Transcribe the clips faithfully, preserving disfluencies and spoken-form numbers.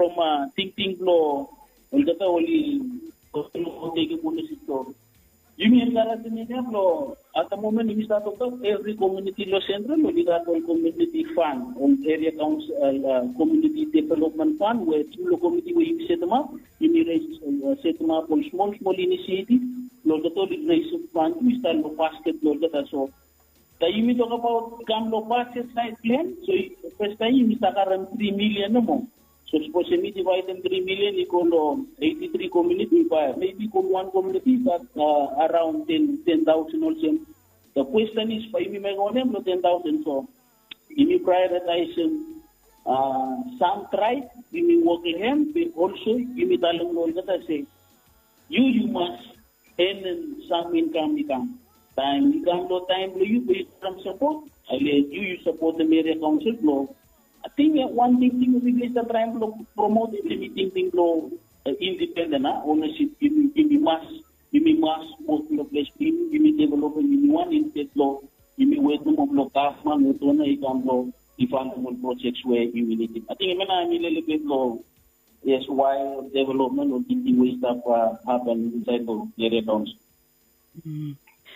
from uh, think think lo ulgata oli take municipal. You mean that lo at the moment we start to every community lo central we got all community fund on area council uh, community development fund where two community we set them up. You mean uh, set them up on small small initiative. Lo gato raise fund we start lo basket lo gata so. The you talk about Gamlo Passes side plan, so first time you start around three million no more. So suppose we divide them three million equal eighty-three community, but maybe equal one community, but uh, around ten ten thousand also. The question is, why we make on them ten thousand? So, if we prioritize uh, some tribe, we may work with them, but also we may tell them all that I say, you you must earn some income become. Time you come to time you pay some support. I let you you support the area council flow. I think one thing thing we need to try and promote the meeting thing flow independent ownership. Give me give me mass, give me mass work in the place. Give me give me development. Give me one instead flow. Give me way to move government. We don't know if I'm flow development projects where you will need it. I think I mean I'm a little bit low. Yes, why development or thinking way stuff uh, happen inside the area council. Mm.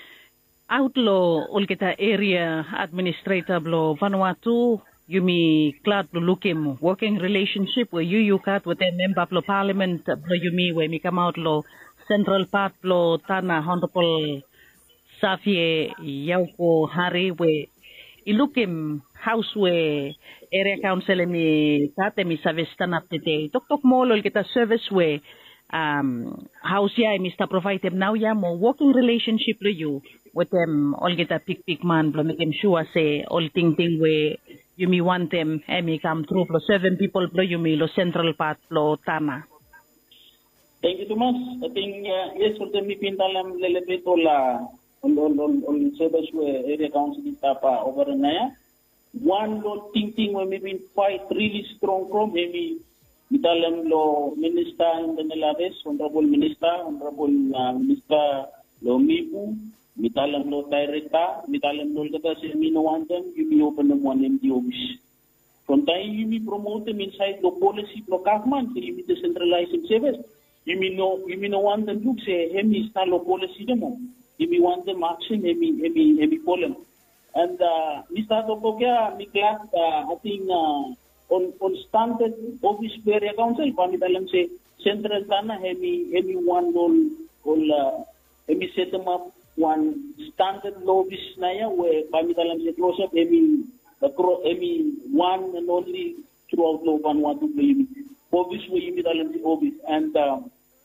Outlaw ulkita area administrator blo Vanuatu yumi klad blo lukim working relationship where you you cut with a member blo parliament blo yumi where mi come out lo central part blo tana honorable Safie Yauko Hari where ilukim house where area council mi tate mi service stand up today tok tok mo lo ulkita service where um house ya Mister provide them now ya mo working relationship lo you with them all get a pick pick man blo make them sure say all thing thing where you me want them and me come through blo seven people blo you me lo central part blo tana. Thank you too much. I think uh, yes for them me pintalam lelebet ola on on on on service where area council tapa over na one lo thing thing where me been fight really strong from maybe Mitalam lo minister in the Nelaves, honorable minister, honorable uh, minister lo Mipu, Mitalam lo director, Mitalam lo kata si Mino Wantan, you be open them one M D office. From time you be promote them inside the policy pro government, you be decentralized service. You mean no, you mean no want them to say, hemi style of policy demo. You be want them action, hemi, hemi, hemi problem. And uh, Mister Tokokia, mi class, uh, I think. Uh, on on standard office area council pamitalam say central tana hemi hemi one all all uh, hemi set them up one standard office naya where pamitalam say close up hemi across hemi one and only throughout lo one one to play office where pamitalam say office and uh,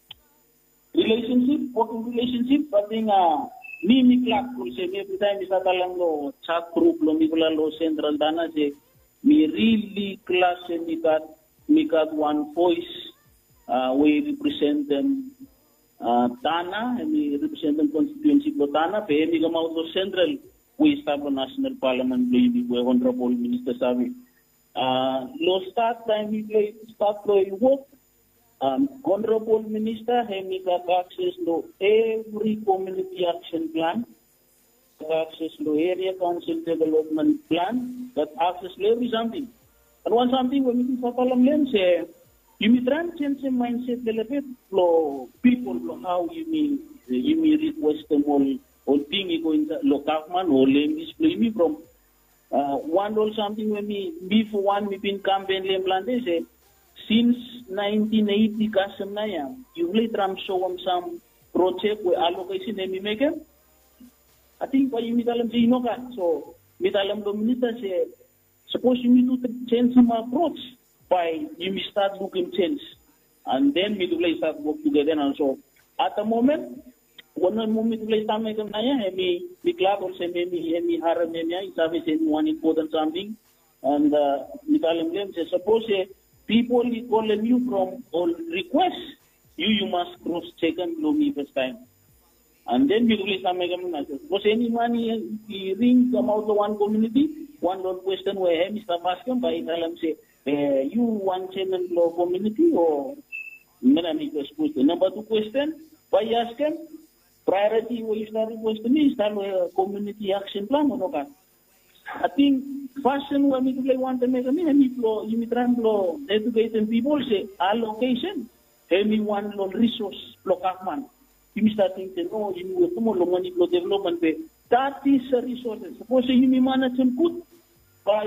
relationship working relationship I think uh, ni mi class say every time isa talang lo chat group lo mi lo central tana say me really class and me got me got one voice uh, we represent them uh, Tana and we represent them constituency for Tana pe me come out of central we establish national parliament we we honorable minister Savi uh, lo start time we play start play work um, honorable minister he me got access to every community action plan access to area council development plan, that access to every something. And one something when you talk about them, say, you may try and change the mindset a little bit for people, how you may, you may request them all, all thing you go in the local man or lame display me from uh, one or something when me, me for one, me been campaign lame land, they say, since nineteen eighty, Kasam Naya, you really try show them some project where allocation they may make them. I think why you mitalam say you know that. So mitalam the minister say suppose you need to change some approach by you may start looking change and then we will start work together and so at the moment one moment we start making naya hemi the club also hemi hemi haram hemi is always one important something and mitalam them say suppose people calling you from all requests you you must cross check and blow me first time. And then we will start making messages. Was any money he ring come out of one community? One don't question where Mister Bascom by Italam say, uh, you one chairman law community or question. Number two question, by asking priority where you start question is start a community action plan or not. I think fashion where me play want to make a me me flow you me trying to educate people say allocation he me want lo resource block man you me starting to know you me come lo money lo development be that is a resource suppose you me manage them good by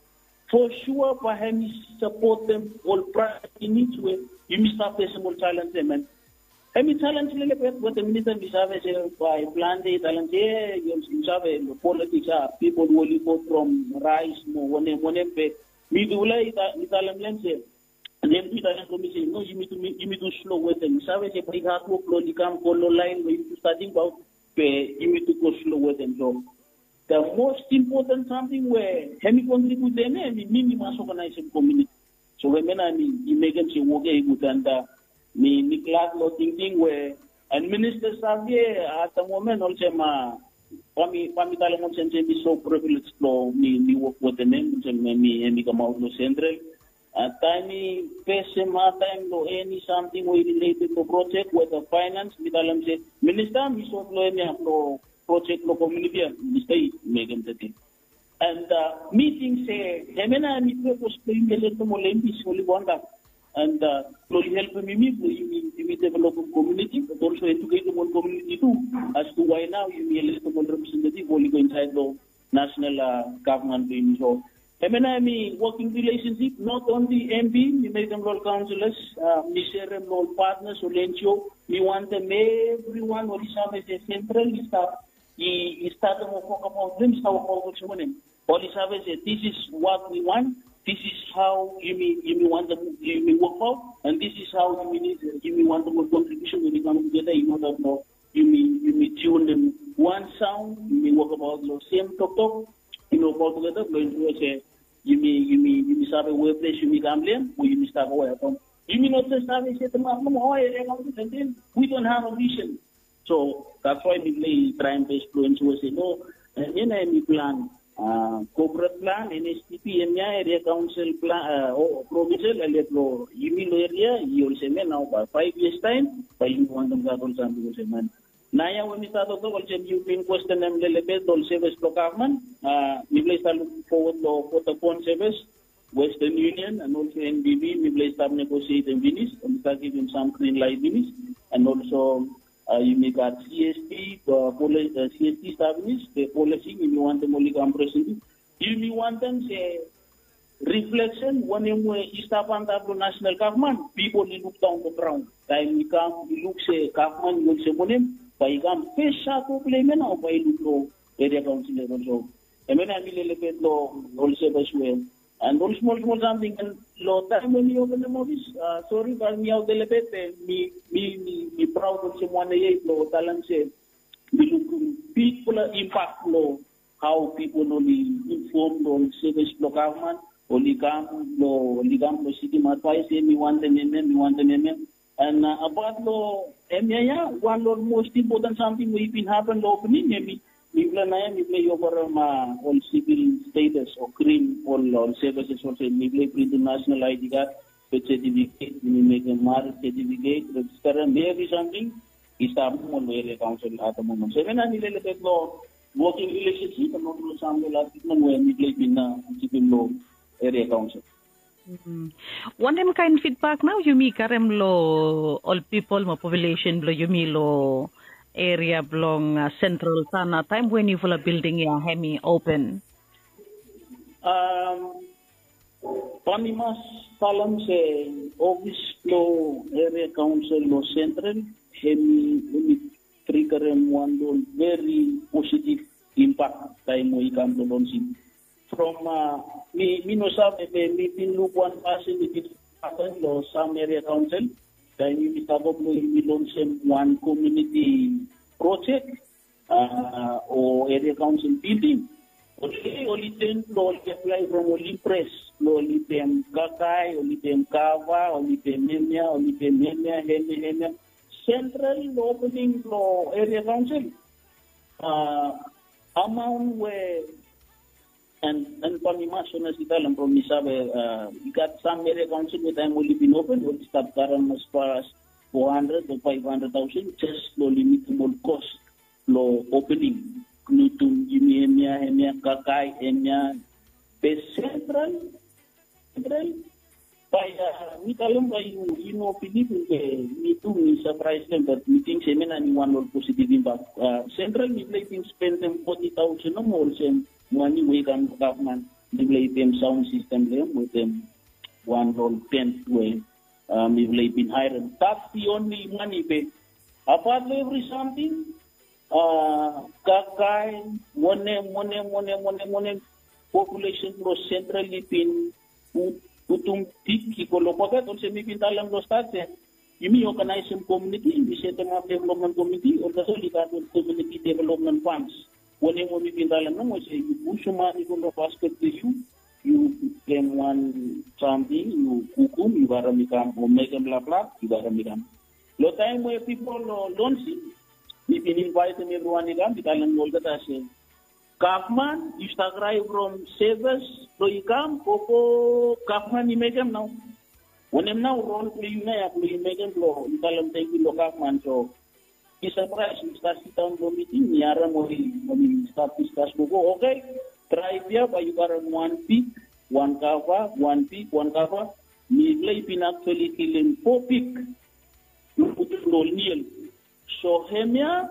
for sure by him support them all priority needs way you me start facing more challenge them and Emi challenge lele pe what the minister bisabe se by plan de talent ye you bisabe politics are people who only go from rice mo one one pe mi dula ita italam lense nem ita talent commission no you me to you me to slow with them bisabe se priga ko politikam ko line we starting about pe you me to go slow with them so the most important something where hemi contribute them mi mimi mas organization community so when mena ni emergency work e gutanda mi mi class lo thinking where and minister savie at the moment also ma kami kami tala mo sense mi so privileged lo mi mi work with the name mi mi mi come out lo central at time pese ma time lo any something we related to project with the finance mi tala mo minister mi so lo ni lo project lo community mi stay megam tati and uh, meeting say hemena mi purpose to ingele to mo lembi so li bonda and uh, slowly help me meet you you develop a community but also educate the community too as to why now you may elect a representative only go inside the national uh, government doing so I mean I mean working relationship not only M P we make them all councillors uh, we share them all partners so Lencho we want them everyone what is have a central staff he start them about them start about someone all is have this is what we want. This is how you may you may want them you may work out, and this is how you may need you may want the contribution when you come together in order to you may you may tune them one sound, you may work about the same talk talk, you know, all together going to say you may you may you may start a workplace, you may gambling, or you may start away from you may not just have a set them up, and then we don't have a vision. So that's why we play trying to explain to us say no, and then I plan. Uh, corporate plan, N S T P, M I area council plan, uh, oh, provincial, electro, Yumilo area, you'll say, now by five years' time, by you want them to have something to say, Naya, when we start off, you've been question them, Lelebet, all service procurement, uh, we place to look forward to Potapon service, Western Union, and also N B B, we place to negotiate in Venice, and start giving some green light Venice, and also Uh, you may got C S T, uh, policy, uh, C S T established, the policy, if you want them only compression. You may want them say reflection when you step under the national government, people look down the ground. Time you come, you look say government, you say money, by come face shot to play men or by look area council also. I mean, I will let law also as well. And all small, small something, and low time when you open the movies, uh, sorry, but me out the lebete, me, me, me, me proud of someone, low talent, say, people impact law, how people only informed on service law government, only come, law, only come to city, advice, me want them, me want them, and uh, about law, one of most important something we've been happening, law opening, maybe. People na yan, may over ma all civil status or green all all services also may play international I D card, certificate, may make a marriage certificate, register, maybe something. Is the one area council at the moment. Seven and eleven law working relationship and not some last when we play in a civil law area council. One them kind feedback now you me karem lo all people mo population lo you me lo area belong uh, central sana time when you full building ya hemi open um panimas talam se office lo area council lo central hemi hemi trigger one very positive impact time we come to launch from uh, me me no sabe me tin look one person it happen lo some area council. Then we start up we launch one community project uh, or area council building. Okay, only ten law apply from only press, only them Kakai, only them Kava, only them Nemia, only them Nemia, Hene, Hene. Central opening law area council uh, amount where and and Pamimason as Italy from Misabe, uh, we got some area council with them only been open, will start current as far as four hundred or five hundred thousand, just slowly minimal cost, low opening, Nutum, Jimmy, Emia, Emia, Kakai, Emia, the central, central, by uh, me tell them by you, you know, believe me, me too, me surprise them, but we think semen and one or positive impact. Uh, central, we play them spend them forty thousand or more, same money we can government, we play them sound system them with them one or ten way, um, we play been hired. That's the only money pay. Apart from every something, uh, kakai, one name, one name, one name, one name, one name, population was centrally been utung tiki kalau pakai tu semi pintalam lo start ya. Ini organize some community, ini center of development committee, or the solid community development funds. When you want to pintalam no, say you push money from the basket to you, you claim one something, you hukum, you are mikam, or make them blah blah, you are mikam. Lo time where people don't see, we been inviting everyone to come, pintalam all that I say. Kaufman, you start right from savers to income, Coco Kaufman, you make them now. When I'm now run to you now, you make them blow, you tell them take you Kaufman. So he's surprised, you start sit down for meeting, Yara Mori, when you start discuss, go, okay, try here, but you got one peak, one cover, one peak, one cover. Me play pin actually killing four peak, you put it all near. So, Hemia.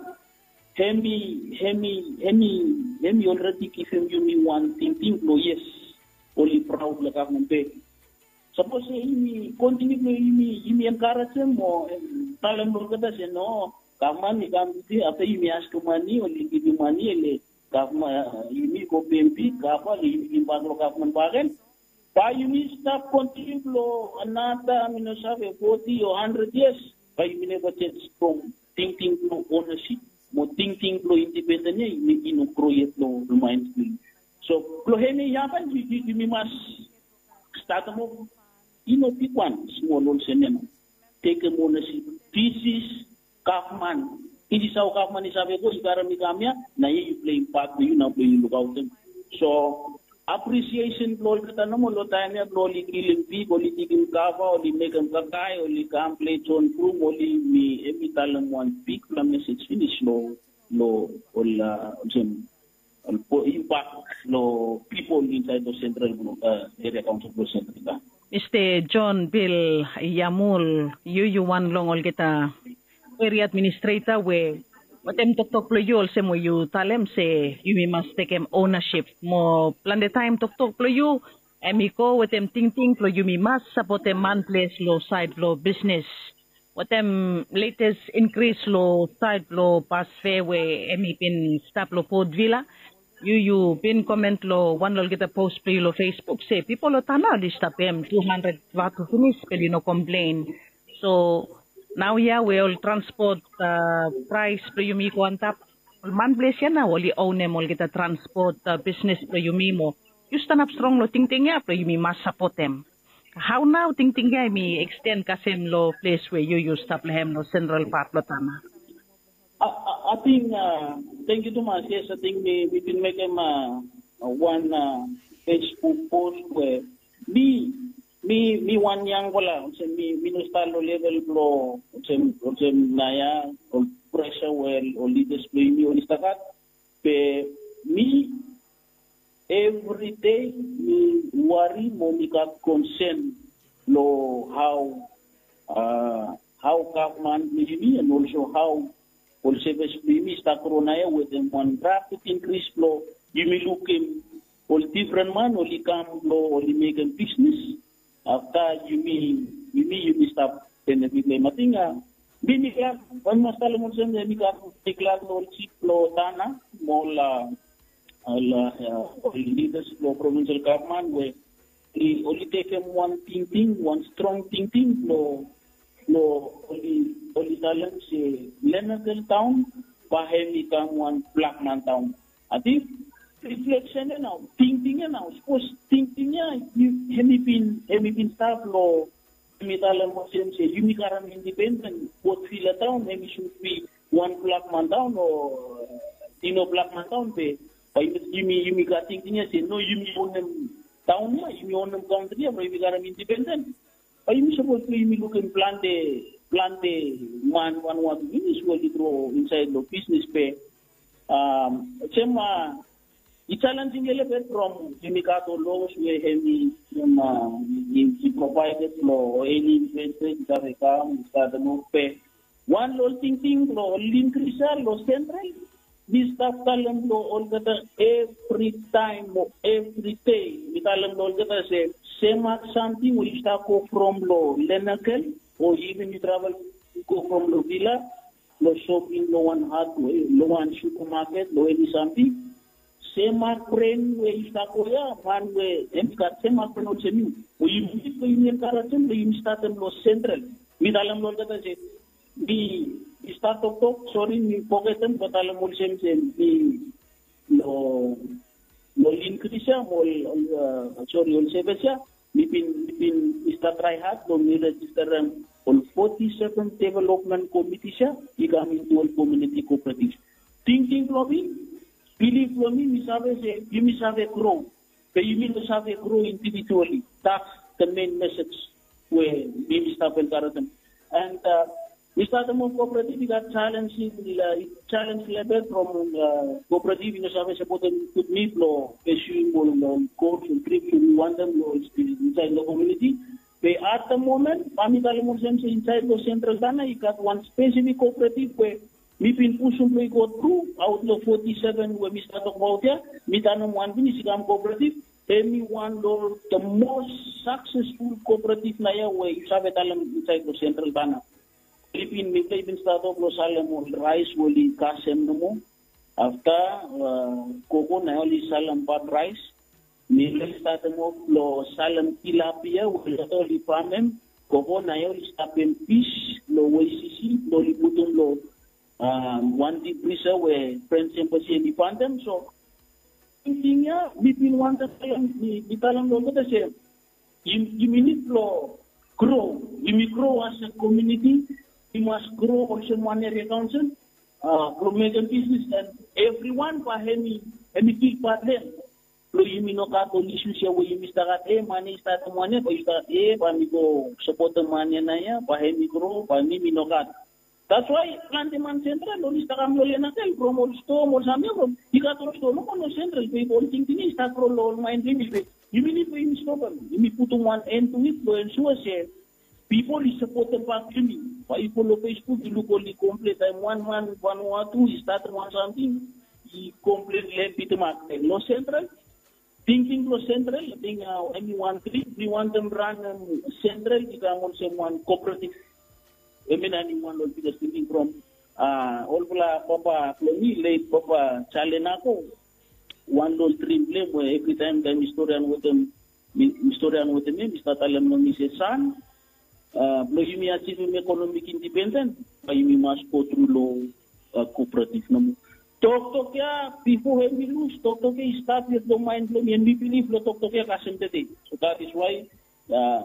Hemi, hemi, hemi, hemi already give him you me one thing, thing, no, yes, only proud like I'm pay. Suppose he continue to me, me encourage him or tell him look at us and no, Kaman, you can see after you ask money or you give you money, Kafma, you me go P M P, Kafa, you in Baglo government bargain. Why you need stop continue to another, I mean, forty or hundred years, why you never change from thinking to ownership. Mo thinking lo independentnya ini ino proyek lo lumayan tinggi. So lo hemi yapan di di di mimas start mo ino pikwan semua lo senema. Take a ownership. This is Kaufman. Ini sao Kaufman isabe ko ikara mi kamya na ye you play part you na play look out them. So appreciation lo kita no mo lo tanya lo li killing pi ko li tikim kava o li megan kakai o li kam play ton crew o li mi emi talang one peak la message finish lo lo o la gem o impact lo people inside the central uh, area council pro central. Mister John Bill Yamul you you one long ol kita area administrator we Watem tok tok plo yul se mo you talem se you must take em ownership mo plan the time tok tok plo you emiko watem ting ting plo you must support em man place lo side lo business watem latest increase lo side lo pass fair we emi pin stop lo pod villa you you pin comment lo one lo get a post plo lo Facebook say people lo tana di stop em two hundred watt to finish pero no complain so now yeah we all transport uh, price pro yumi ko antap man place yan na wali own mo kita transport uh, business pro yumi mo you stand up strong lo ting ting ya pro yumi mas support them how now ting ting ya mi extend kasem lo place where you use stop lehem no central part lo tama I, I think uh, thank you too much. Yes, I think we we can make them uh, one uh, Facebook post where me Mi mi one yang wala, so mi minustal level blow, so so naya or pressure well or display mi or istakat. Pe mi every day mi worry mo mi ka concern lo how uh how government mi and also how also mi sta corona with them one rapid increase flow. You may look in all different man or come blow or make a business. After you mean you mean you stop benefit le matinga bini kla on mastal mo sen ni ka tikla lo chip lo tana mola ala leaders lo provincial government we the only take one thing thing one strong thing thing lo lo only only talent se Lenagal town bahemi kam one black man town ati reflection now, thinking now, suppose thinking ya, you hemi pin hemi pin staff lo, hemi talam mo siya siya, you karam independent, what feel a town, hemi should be one black man town or tino black man town pe, pa yumi yumi ka thinking ya siya, no yumi own them town ya, yumi own them country ya, pa yumi karam independent, pa yumi suppose to yumi look and plan the plan the man one what yumi usually throw inside the business pe, um, sema challenging element from Jimikato laws where heavy he provided law any investment that they come start no pay. One law thinking law increase law central. This stuff talent law all that every time or every day. We talent law that say same something we start go from law Lenakel or even you travel go from law villa, law shopping, law one hardware, law one supermarket, law any something. Sema friend we istakoya man we emkat sema friend also new we use the union karatem we use start them lo central we dalam lo kata je di start of talk sorry ni poketem kata mo sem sem di lo lo increase mo sorry on sebesya lipin lipin start try hard lo ni register on forty-seven development committee sya ikami dual community cooperative thinking lobby. Believe me, you must have a grow, but you must have a grow individually. That's the main message where we start with Karatam. And uh, we started more cooperative, we got challenge, uh, challenge level from uh, cooperative, you know, service about them to meet law, issue, coach, and preview, we want them inside the community. But at the moment, Pamita Muslims inside the central Ghana, you got one specific cooperative where we've been pushing to go through out of forty-seven where we start about here. We done one finish cooperative. Anyone know the most successful cooperative now where you have a talent inside the central Ghana. We've been we been start off Los Alamos rice will kasem no more. After cocoa now only salam pot rice. We start off Los Salam tilapia will only farm them. Cocoa now only start them fish. Lo W C C lo liputum lo. Um, one deep pressure where friends embassy independent. So, thinking yeah, we've been one that the talent of the same. You you need to grow. You must grow as a community. You must grow also one area council, uh, promote business and everyone for any any big part them. So you may not have only issues where you must start a money start money, but you start a but me go support the money na ya, but any grow, but me me no got. That's why Planteman Central, only Stakam Yolenatel, from all storm or some from Ikato Storm, no central people thinking is that for all mind limit. You mean if we stop them, you may put one end to it to ensure say people is supported by me. But if you follow Facebook, you look only complete time one man, one or two, he started one something, he completely left it market. No central. Thinking no central, I think uh, anyone three, we want them run um, central, become also one cooperative. I mean, anyone will be speaking from uh, all Papa Ploni, late Papa Chalenako, one those three blame where every time the historian with them, historian with them, Mister Talam is a son, uh, Plohimi achieving economic independence, but you must go through law uh, cooperative. No? Talk to ya before we lose, talk to ya start with the mind blowing and we believe the talk to ya kasem today. So that is why. Uh,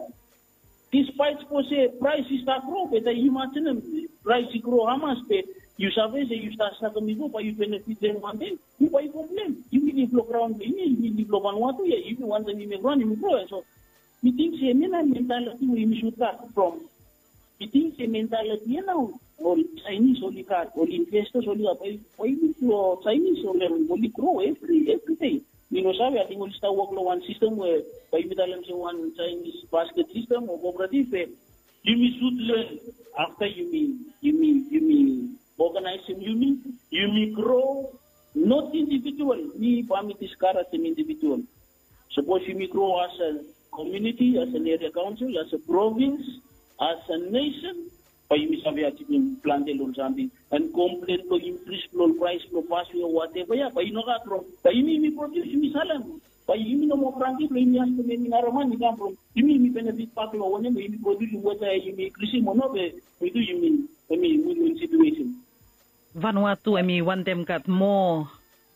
Despite say price is not grow, but you imagine price grow how much? But you savez you start starting to but you benefit them one day. You buy problem. You will develop around me. You will develop on what way. If you want them to run, you grow. So we think say mentality we should start from. We think say mentality now or Chinese only car or investors only why you Chinese only grow every every day. You know, I think we'll start working on one system where by one Chinese basket system or cooperative. You should learn after you mean you mean you mean organizing you mean you mean grow not individual. Me permit this car as an individual. Suppose you may grow as a community, as an area council, as a province, as a nation. But you must have been planted on something and complain to increase flow price, flow pass or whatever. Yeah, but you know that from. But you mean me produce me salam. But you mean no more frantic. You mean to me Naraman you come from. You mean me benefit part of one. You mean produce whether you mean Christian or not. We do you mean? I mean win-win situation. Vanuatu, I mean one them got more.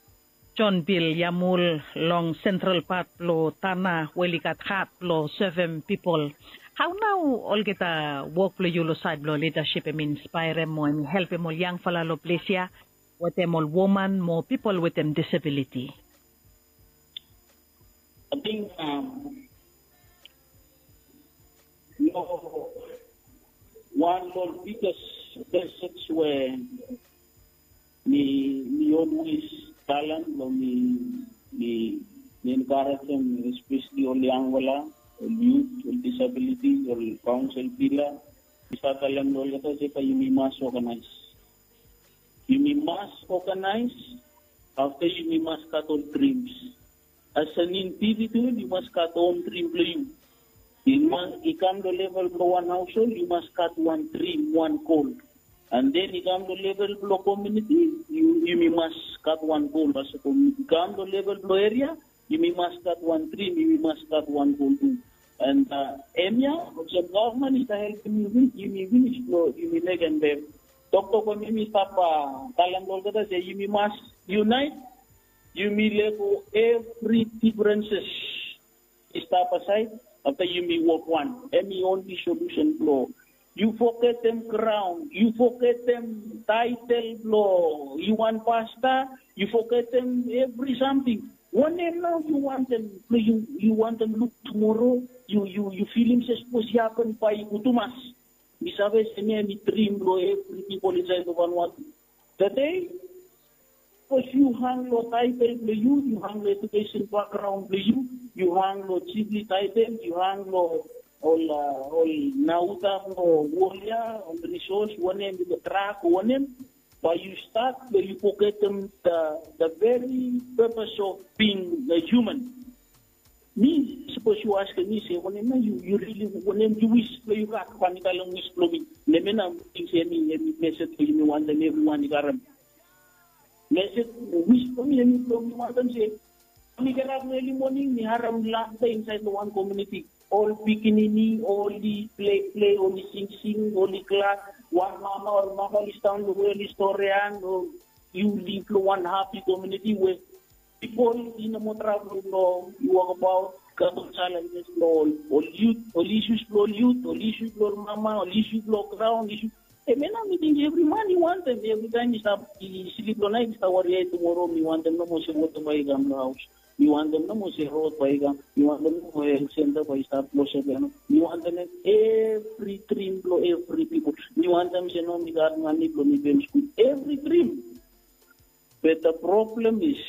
John Bill Yamul long central part lo Tana Welikat hat lo seven people. How now all get a work lo you lo side lo leadership I mean inspire mo I mean help mo young fella lo plesia with them all woman more people with them disability. I think um no one of the biggest basics where me me always talent lo me we, we encourage them, especially all the Angola, all youth, all disabilities, all council pillar. Bisa kalian all kata siapa you must organize. You must organize. After you must cut all dreams. As an individual, you must cut all dreams. You must, you come to level for one household, you must cut one dream, one goal. And then you come to level for community, you, you must cut one goal as a community. You come to level for area, you must cut one dream, you must cut one goal too. And uh, Emia, the government is helping you, you may finish, you may make and bear. Doctor Komimi Papa, Talango, say you must unite, you may level every differences step aside. After you may work one, any only solution flow. You forget them crown, you forget them title flow. You want pasta, you forget them every something. One day now you want them, you you want them look tomorrow. You you you feel him supposed to happen by Utumas. Misabe senior mi dream flow every people inside the one what. Today, because you hang low title for you, you hang low education background for you. You hang low chiefly title, you hang low all uh, all nauta no warrior on the resource, one name the track, one name. But you start where you forget them the the very purpose of being a human. Me, suppose you ask me, say, one name you you really one name you wish for you got one long wish for me. Nemena things any any message for you want them everyone garam. Message wish for me any for me want them say. We get up early morning, we have a inside the one community. All bikini, all the play, play, all the sing, sing, all the class. One mama or mama is down the world historian, or you live in one happy community where people in the travel law, you walk about, couple challenges, all, all youth, all issues for youth, all issues for mama, all issues for ground, issues. Hey, man, I'm meeting every man you want them. Every time you stop, you sleep on night, you start worrying tomorrow, you want them no more to go to buy a house. You want them no more to road by gum. You want them no more center by start closure. You want them every dream blow every people. You want them to know me got money blow me them school. Every dream. But the problem is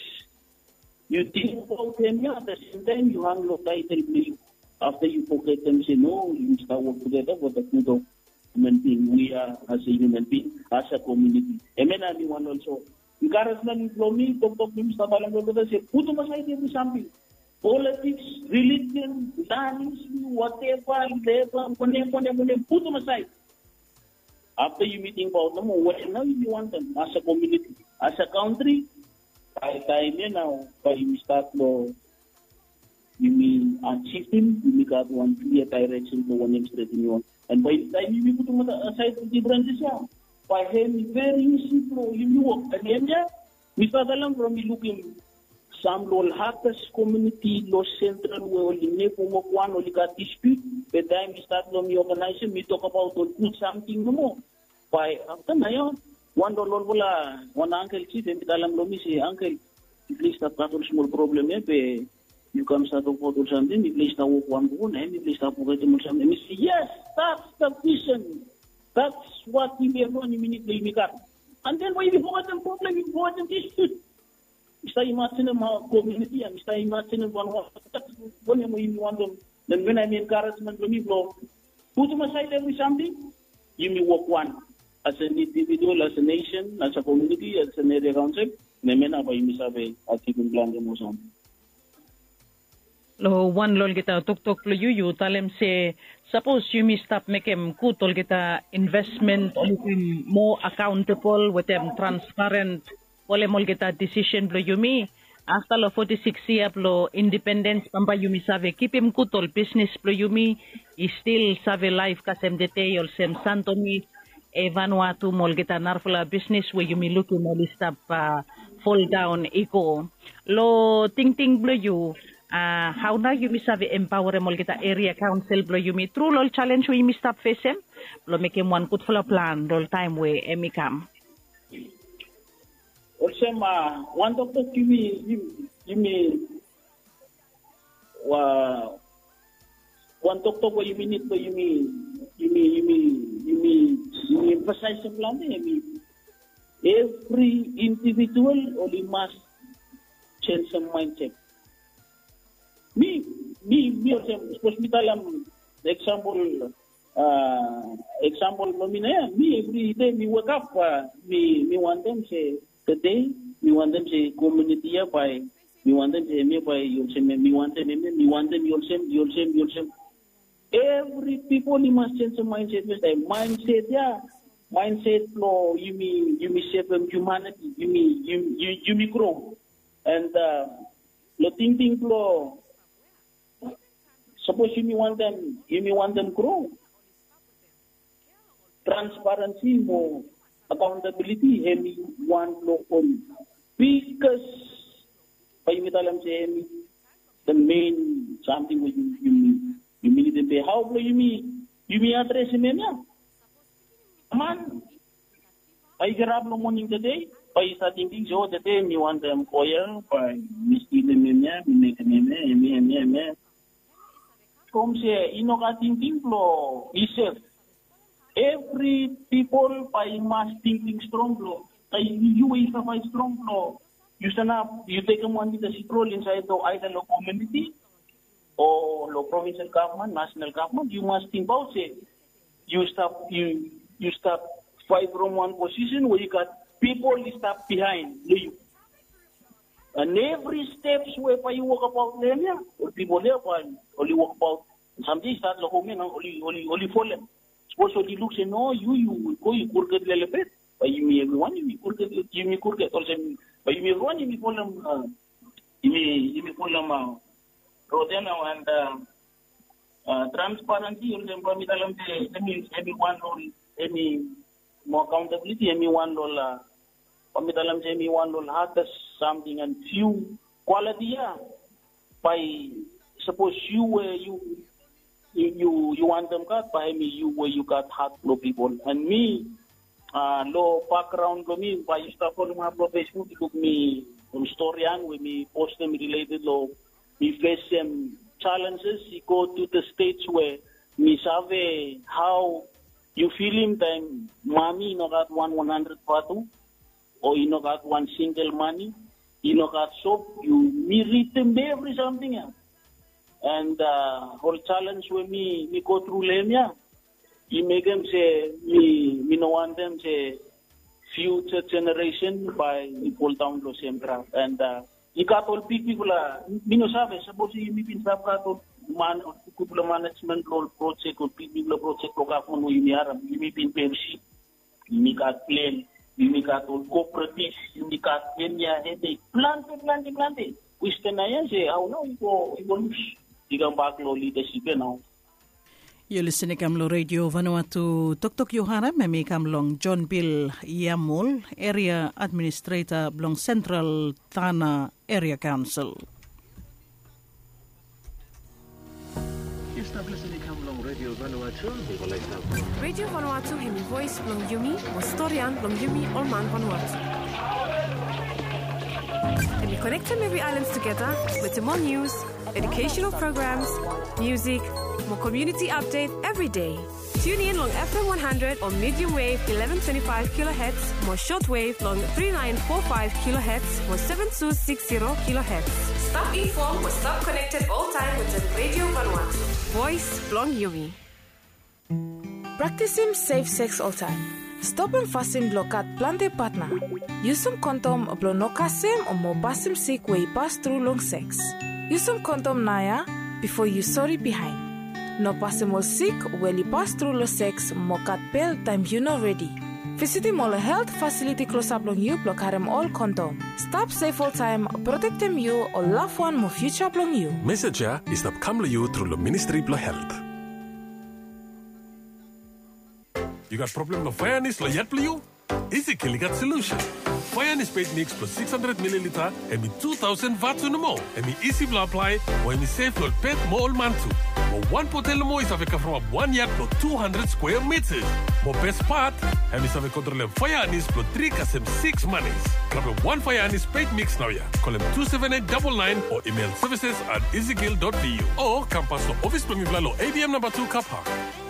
you think about them at the same time you hang low title play. After you forget them say no, you start work together with the good of human being. We are as a human being, as a community. And then anyone also. Encouragement from me, Doctor Mister Talango, say, put them aside every something. Politics, religion, dance, whatever, whatever, whatever, put them aside. After you meeting about them, whatever you want them, as a community, as a country, by the time now, by you start law, you mean achieve him, you make out one clear direction for one straight in you. And by the time you put them aside the differences, by him, very easy for you work. And then, Mister Talang from me looking some low hackers community, low central, where only Nepomok one only got dispute. By the time we start from the organization, we talk about or put something no more. By after my one dollar, one uncle chief, and Talang Lomi say, Uncle, at least I've got a small problem. You come start to photo something, at least I walk one one, and at least I forget something. We say, yes, that's the vision. That's what we are going to meet the Immigrant. And then when you forget the problem, you forget the dispute. Mister Imagine a community, and Mister Imagine one one you want them. Then when I mean encouragement, when you go, put them aside every something, you may work one. As an individual, as a nation, as a community, as an area council, then men are by Misabe, I keep in plan the most on. Lo one lol kita tuk tuk lo yuyu talem se suppose you mi stop make em kutol kita investment or more accountable with them transparent ole mol kita decision lo yumi hasta lo forty-six year lo independence pamba yumi save keep em kutol business lo yumi is still save life kasem detail sem santomi e Vanuatu mol kita narfula business where yumi looking mol stop uh, fall down iko lo ting ting lo you Uh, how na yumi sabi empower mo kita area council blo yumi true lol challenge we yumi stop facem lo make one put full plan lol time we emi kam also ma one doctor yumi yumi wa one doctor ko yumi nit ko yumi yumi yumi yumi yumi emphasize the plan yumi every individual only must change some mindset. me, me, me, hospital, um, example, uh, example, me, every day, me wake up, uh, me, me want them say, today, me want them say, community by, me want them say, me by, you'll say, me want them, me want them, you'll say, you'll say, you'll say. Every people, you must change the mindset, mindset, yeah. Mindset flow, you mean you mean shape of humanity, you mean you you you mean grow, and uh, the thinking flow. Suppose you mean want them, you mean want them grow. Transparency, more accountability, you want flow on because by you tell them say the main something which you you mean you mean to pay. How you mean you mean address him now? Man, I grab no morning today. I start thinking, so today me want the employer, by misty the me, me make me, me, me, me, me. Come say, you know, I thinking flow. He said, every people by mass thinking strong flow. You is a strong flow. You stand up, you take them one with the role inside the either local community or local provincial government, national government. You must think about it. You stop, you. You start five from one position where you got people you start behind you. And every step where you walk about them, yeah, or people there, only walk about. Sometimes start the home, only only only for them. Suppose only looks and no, you you go you could get a little bit, but you may everyone you could get you may could get also, but you may run you may call them you may you may call them Rodena and uh, transparency. You can promise them that means everyone only. Any more accountability, any one dollar, Pamitalam Jamie one dollar has something and few quality. Yeah. By suppose you were you you you want them cut by me, you where you got hard low people and me, uh, low background for me by stuff on my profession took me from historian with me post them related law, me face some challenges. You go to the states where me save how. You feel him time, mommy, you know, got one one hundred patu, or you know, got one single money, you know, got soap, you me read them every something, yeah. And uh, whole challenge with me, me go through them, yeah. You make them say, me, me no want them say, future generation by me pull down the same craft. And uh, you got all big people, uh, me no sabe, suppose you me pin sab got all. Man, couple management role project or people project program on you may have you may be in Pepsi, you may got plane, you may got all cooperatives, you may got Kenya, they plant, plant, plant. We stand and say, how now you go, you go, you come back low leadership now. You're listening to Radio Vanuatu Tok Tok Yohara, Memi Kamlong John Bill Yamul, Area Administrator, Blong Central Tana Area Council. Radio Vanuatu, Radio Vanuatu, Hemi Voice, Blong Yumi, Mostorian, Blong Yumi, Olman Vanuatu. And we connect Maybe Islands together with more news, educational programs, music, more community update every day. Tune in long F M one hundred or medium wave eleven twenty-five kilohertz, more shortwave long thirty-nine forty-five kilohertz, more seventy-two sixty kilohertz. Stop informed or stop connected all time with the Radio Vanuatu. Voice Blong Yumi. Practicing safe sex all time. Stop and fasten blokat plante partner. Use some condom or blonokasim or mobasim sick way pass through long sex. Use some condom naya before you sorry behind. No passimol sick when you pass through lo sex mokat pel time you know ready. Visit him all health facility close up long you block harem all condom. Stop safe all time, protect them you or love one more future blong you. Message is stop come you through the Ministry of Health. You got problem no fairness lo yet you? Easy kill got solution. Fairness paid mix plus six hundred milliliter and me two thousand watts no more. And me easy blow apply when me safe lo pet more man too. More one potel mo is aveka from one yard plus two hundred square meters. More best part, and is aveka control fire anis plus three kasem six monies. Grab a one fire anis paid mix now ya. Call him two seven eight nine nine or email services at easygill dot b u or campus lo office plumivla lo A B M number two car park.